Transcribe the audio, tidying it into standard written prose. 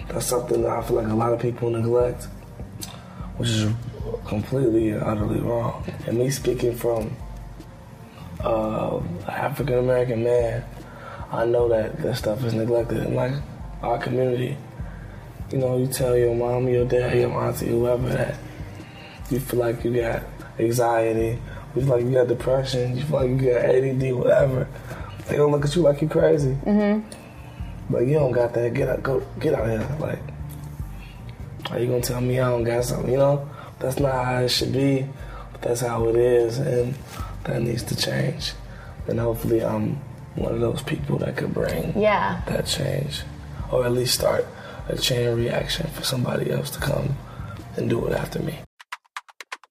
that's something that I feel like a lot of people neglect, which is completely and utterly wrong. And me speaking from an African American man, I know that stuff is neglected in like our community. You know, you tell your mom, your dad, your auntie, whoever that you feel like you got anxiety, you feel like you got depression, you feel like you got ADD, whatever. They gonna look at you like you crazy. But you don't got that. Get out here. Like, are you gonna tell me I don't got something? You know, that's not how it should be. But that's how it is, and that needs to change. And hopefully, I'm one of those people that could bring that change, or at least start a chain reaction for somebody else to come and do it after me.